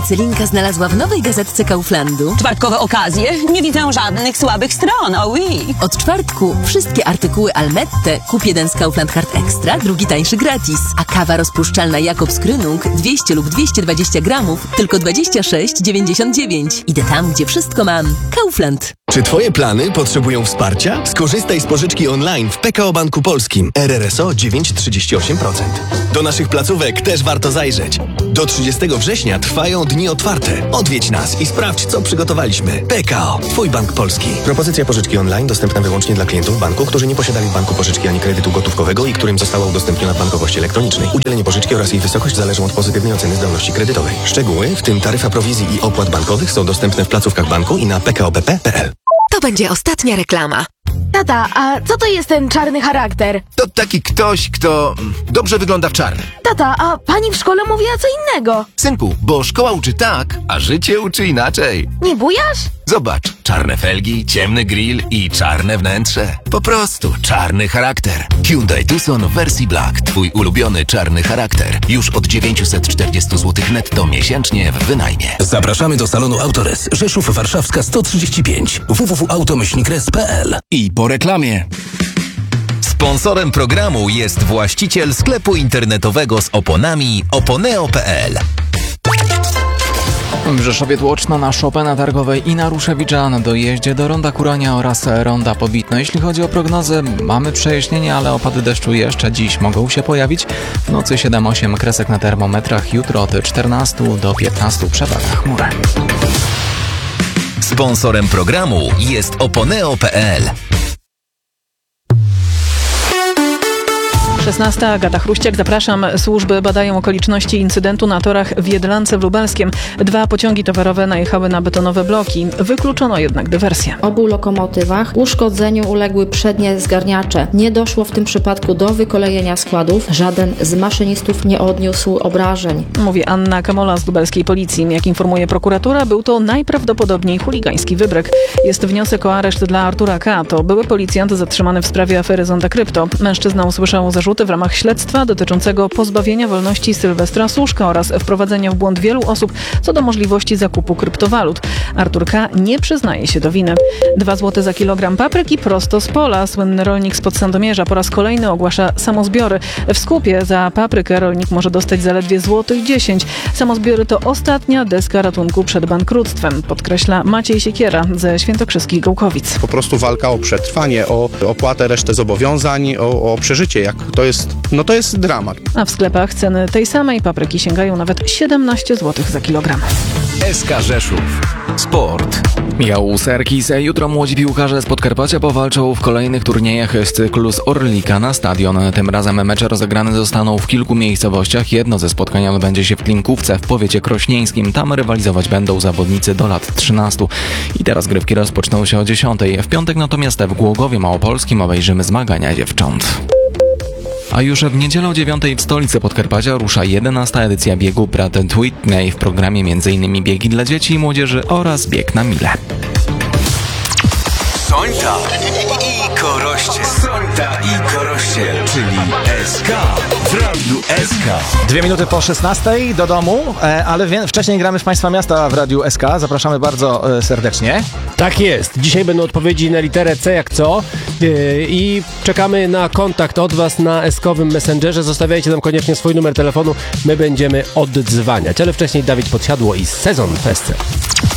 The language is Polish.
Celinka znalazła w nowej gazetce Kauflandu Czwartkowe okazje? Nie widzę żadnych słabych stron, oui. Od czwartku wszystkie artykuły Almette kup jeden z Kaufland Hard Extra, drugi tańszy gratis. A kawa rozpuszczalna Jakobs Krönung 200 lub 220 gramów tylko 26,99. Idę tam, gdzie wszystko mam. Kaufland. Czy Twoje plany potrzebują wsparcia? Skorzystaj z pożyczki online w PKO Banku Polskim. RRSO 9,38%. Do naszych placówek też warto zajrzeć. Do 30 września trwają dni otwarte. Odwiedź nas i sprawdź, co przygotowaliśmy. PKO, Twój bank polski. Propozycja pożyczki online dostępna wyłącznie dla klientów banku, którzy nie posiadali w banku pożyczki ani kredytu gotówkowego i którym została udostępniona w bankowości elektronicznej. Udzielenie pożyczki oraz jej wysokość zależą od pozytywnej oceny zdolności kredytowej. Szczegóły, w tym taryfa prowizji i opłat bankowych, są dostępne w placówkach banku i na pkobp.pl. To będzie ostatnia reklama. Tata, a co to jest ten czarny charakter? To taki ktoś, kto dobrze wygląda w czarnym. Tata, a pani w szkole mówiła co innego. Synku, bo szkoła uczy tak, a życie uczy inaczej. Nie bujasz? Zobacz, czarne felgi, ciemny grill i czarne wnętrze. Po prostu czarny charakter. Hyundai Tucson w wersji Black. Twój ulubiony czarny charakter. Już od 940 zł netto miesięcznie w wynajmie. Zapraszamy do salonu Autores. Rzeszów Warszawska 135. www.auto-res.pl. I po reklamie. Sponsorem programu jest właściciel sklepu internetowego z oponami oponeo.pl. W Rzeszowie tłoczno na Chopina Targowej i na Ruszewicza na dojeździe do Ronda Kurania oraz Ronda Pobitno. Jeśli chodzi o prognozę, mamy przejaśnienie, ale opady deszczu jeszcze dziś mogą się pojawić. W nocy 7-8 kresek na termometrach, jutro od 14 do 15 przepada chmury. Sponsorem programu jest oponeo.pl. 16. Agata Chruściak, zapraszam. Służby badają okoliczności incydentu na torach w Jedlance w Lubelskiem. 2 pociągi towarowe najechały na betonowe bloki. Wykluczono jednak dywersję. W obu lokomotywach uszkodzeniu uległy przednie zgarniacze. Nie doszło w tym przypadku do wykolejenia składów. Żaden z maszynistów nie odniósł obrażeń. Mówi Anna Kamola z lubelskiej policji. Jak informuje prokuratura, był to najprawdopodobniej chuligański wybryk. Jest wniosek o areszt dla Artura K. To były policjant zatrzymany w sprawie afery Zonda Krypto. Mężczyzna usłyszał zarzuty w ramach śledztwa dotyczącego pozbawienia wolności Sylwestra Suszka oraz wprowadzenia w błąd wielu osób co do możliwości zakupu kryptowalut. Artur K. nie przyznaje się do winy. 2 zł za kilogram papryki prosto z pola. Słynny rolnik spod Sandomierza po raz kolejny ogłasza samozbiory. W skupie za paprykę rolnik może dostać zaledwie złotych 10. Samozbiory to ostatnia deska ratunku przed bankructwem, podkreśla Maciej Siekiera ze świętokrzyskich Gołkowic. Po prostu walka o przetrwanie, o opłatę, resztę zobowiązań, o przeżycie. Jak to jest dramat. A w sklepach ceny tej samej papryki sięgają nawet 17 zł za kilogram. SK Rzeszów. Sport. Michał Serkis. Jutro młodzi piłkarze z Podkarpacia powalczą w kolejnych turniejach z cyklu z Orlika na stadion. Tym razem mecze rozegrane zostaną w kilku miejscowościach. Jedno ze spotkań odbędzie się w Klinkówce w powiecie krośnieńskim. Tam rywalizować będą zawodnicy do lat 13. I teraz grywki rozpoczną się o 10. W piątek natomiast w Głogowie Małopolskim obejrzymy zmagania dziewcząt. A już w niedzielę o 9 w stolicy Podkarpacia rusza 11. edycja biegu Pratt & Whitney. W programie m.in. biegi dla dzieci i młodzieży oraz bieg na milę. Sońta i Korościel. Sońta i Korościel, czyli SK w Radiu SK. 2 minuty po 16 do domu, ale wcześniej gramy w Państwa miasta w Radiu SK. Zapraszamy bardzo serdecznie. Tak jest. Dzisiaj będą odpowiedzi na literę C jak co i czekamy na kontakt od Was na eskowym Messengerze. Zostawiajcie nam koniecznie swój numer telefonu. My będziemy oddzwaniać. Ale wcześniej Dawid Podsiadło i Sezon Festce.